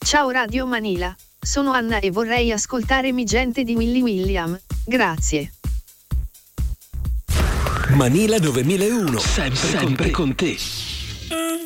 Ciao Radio Manila, sono Anna e vorrei ascoltare Mi gente di Willy William, grazie. Manila 9001, sempre con te.